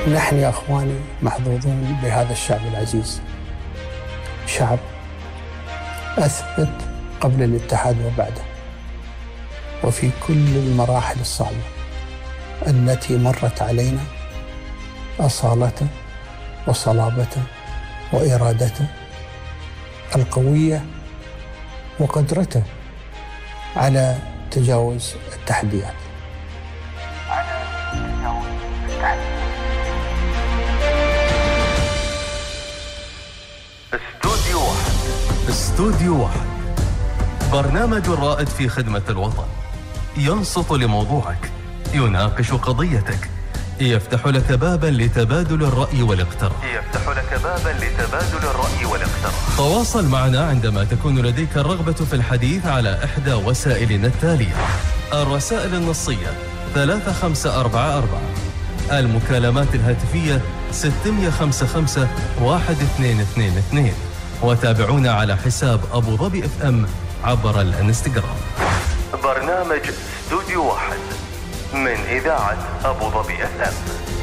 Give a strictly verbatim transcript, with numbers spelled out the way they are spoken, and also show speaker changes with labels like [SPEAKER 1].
[SPEAKER 1] نحن يا أخواني محظوظون بهذا الشعب العزيز، شعب أثبت قبل الاتحاد وبعده وفي كل المراحل الصعبة التي مرت علينا أصالته وصلابته وإرادته القوية وقدرته على تجاوز التحديات.
[SPEAKER 2] استوديو واحد. استوديو واحد برنامج رائد في خدمة الوطن، ينصت لموضوعك، يناقش قضيتك، يفتح لك بابا لتبادل الرأي والاقتراح يفتح لك بابا لتبادل الرأي والاقتراح تواصل معنا عندما تكون لديك الرغبة في الحديث على إحدى وسائلنا التالية: الرسائل النصية ثلاثة خمسة أربعة أربعة، المكالمات الهاتفية ستة خمسة خمسة واحد اثنين اثنين اثنين، وتابعونا على حساب أبو ظبي اف ام عبر الانستغرام. برنامج استوديو واحد من إذاعة أبو ظبي اف ام.